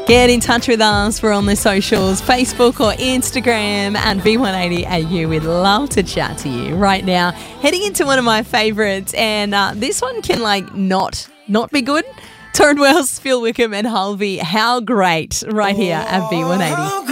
Get in touch with us. We're on the socials, Facebook or Instagram at V180AU. We'd love to chat to you right now. Heading into one of my favourites, and this one can not be good. Torrin Wells, Phil Wickham and Halvey. How great right here at V180.